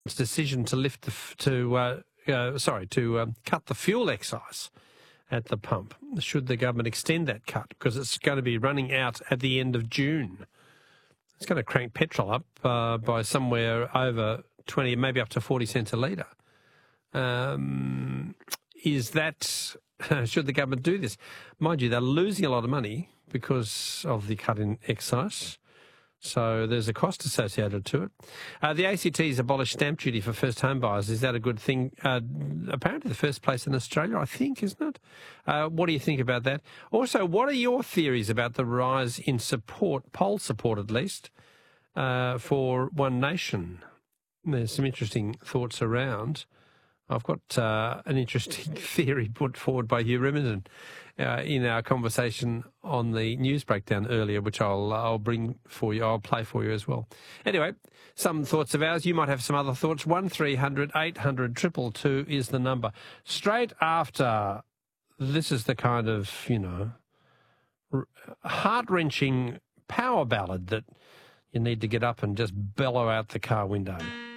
decision to lift to cut the fuel excise at the pump. Should the government extend that cut, because it's going to be running out at the end of June? It's going to crank petrol up by somewhere over 20, maybe up to 40 cents a litre. Should the government do this? Mind you, they're losing a lot of money because of the cut in excise. So there's a cost associated to it. The ACT's abolished stamp duty for first home buyers. Is that a good thing? Apparently the first place in Australia, I think, isn't it? What do you think about that? Also, what are your theories about the rise in support, poll support at least, for One Nation? There's some interesting thoughts around. I've got an interesting theory put forward by Hugh Remington in our conversation on the news breakdown earlier, which I'll bring for you. I'll play for you as well. Anyway, some thoughts of ours. You might have some other thoughts. 1300 800 222 is the number. Straight after, this is the kind of, heart-wrenching power ballad that you need to get up and just bellow out the car window.